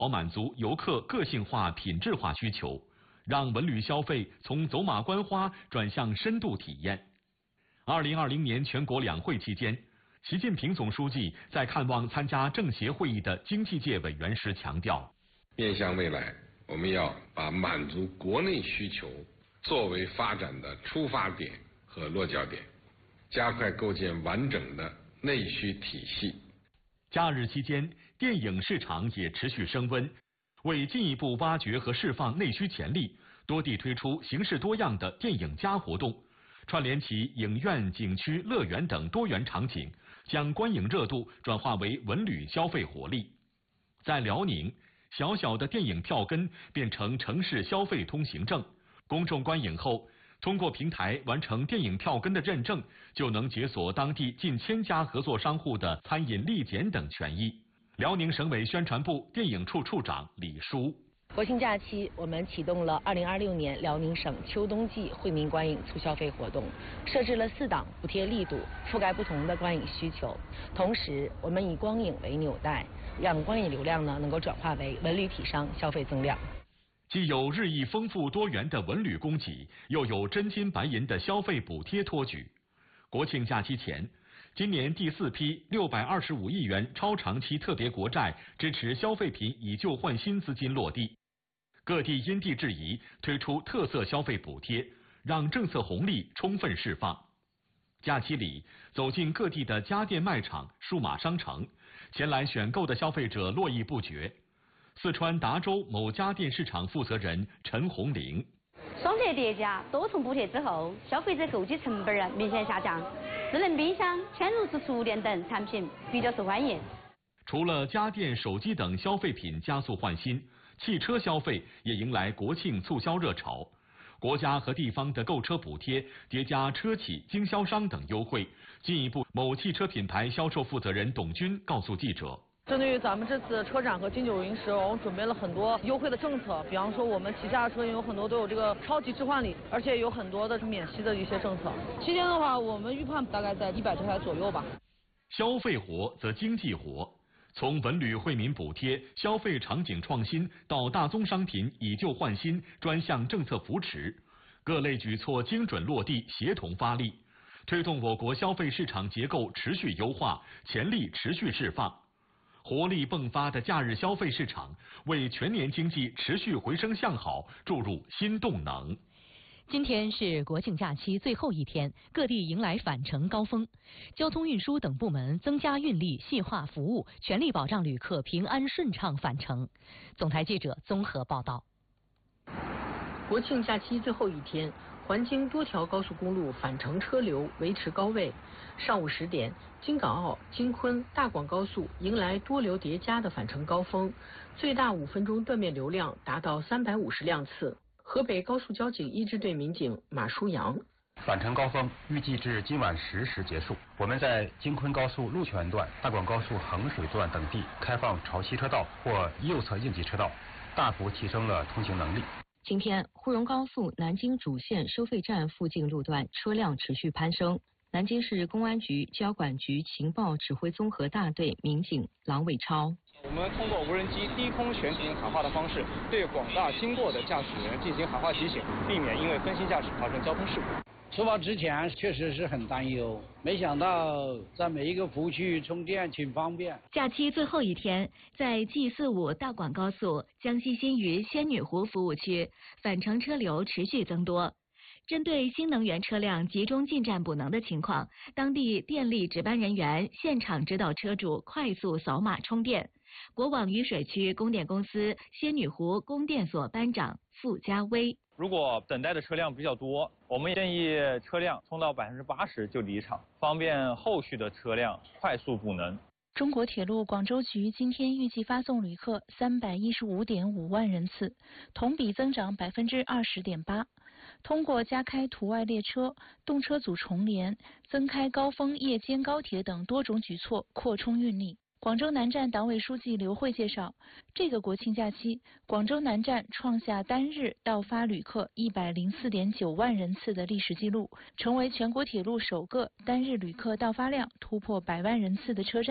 好满足游客个性化、品质化需求，让文旅消费从走马观花转向深度体验。2020年全国两会期间，习近平总书记在看望参加政协会议的经济界委员时强调， 面向未来，我们要把满足国内需求作为发展的出发点和落脚点，加快构建完整的内需体系。 假日期间，电影市场也持续升温。为进一步挖掘和释放内需潜力，多地推出形式多样的电影+活动，串联起影院、景区、乐园等多元场景，将观影热度转化为文旅消费活力。在辽宁，小小的电影票根变成城市消费通行证，公众观影后，通过平台完成电影票根的认证，就能解锁当地近1000家合作商户的餐饮立检等权益。辽宁省委宣传部电影处处长李书： 国庆假期，我们启动了2026年辽宁省秋冬季惠民观影促消费活动，设置了4档补贴力度，覆盖不同的观影需求。同时，我们以光影为纽带，让观影流量能够转化为文旅体商消费增量。 既有日益丰富多元的文旅供给，又有真金白银的消费补贴托举。国庆假期前，今年第4批625亿元超长期特别国债支持消费品以旧换新资金落地，各地因地制宜推出特色消费补贴，让政策红利充分释放。假期里，走进各地的家电卖场、数码商城，前来选购的消费者络绎不绝。四川达州某家电市场负责人陈红玲： 双节叠加，多重补贴之后，消费者购机成本明显下降，智能冰箱、嵌入式厨电等产品比较受欢迎。 除了家电、手机等消费品加速换新，汽车消费也迎来国庆促销热潮。国家和地方的购车补贴叠加车企、经销商等优惠，进一步。某汽车品牌销售负责人董军告诉记者： 针对于咱们这次车展和金九银十，我们准备了很多优惠的政策，比方说我们旗下的车型有很多都有这个超级置换礼，而且有很多的免息的一些政策。期间的话，我们预判大概在100台左右吧。 消费活则经济活，从文旅惠民补贴、消费场景创新到大宗商品以旧换新专项政策扶持，各类举措精准落地，协同发力，推动我国消费市场结构持续优化，潜力持续释放。活力迸发的假日消费市场，为全年经济持续回升向好注入新动能。 今天是国庆假期最后一天，各地迎来返程高峰，交通运输等部门增加运力、细化服务，全力保障旅客平安顺畅返程。总台记者综合报道。 国庆假期最后一天，环京多条高速公路返程车流维持高位。上午10点，京港澳、京昆、大广高速迎来多流叠加的返程高峰，最大5分钟断面流量达到350辆次。河北高速交警1支队民警马书阳： 返程高峰预计至今晚10时结束。我们在京昆高速鹿泉段、大广高速衡水段等地开放潮汐车道或右侧应急车道，大幅提升了通行能力。 今天，沪蓉高速南京主线收费站附近路段车辆持续攀升。南京市公安局交管局情报指挥综合大队民警郎伟超： 我们通过无人机低空悬停喊话的方式，对广大经过的驾驶员进行喊话提醒，避免因为分心驾驶发生交通事故。 出发之前确实是很担忧，没想到在每一个服务区充电挺方便。 假期最后一天，在 G45 大广高速江西新余仙女湖服务区，返程车流持续增多。针对新能源车辆集中进站补能的情况，当地电力值班人员现场指导车主快速扫码充电。国网渝水区供电公司仙女湖供电所班长傅家威： 如果等待的车辆比较多，我们建议车辆充到80%就离场，方便后续的车辆快速补能。 中国铁路广州局今天预计发送旅客315.5万人次，同比增长20.8%。通过加开途外列车、动车组重联、增开高峰夜间高铁等多种举措，扩充运力。广州南站党委书记刘慧介绍，这个国庆假期，广州南站创下单日到发旅客104.9万人次的历史记录，成为全国铁路首个单日旅客到发量突破100万人次的车站。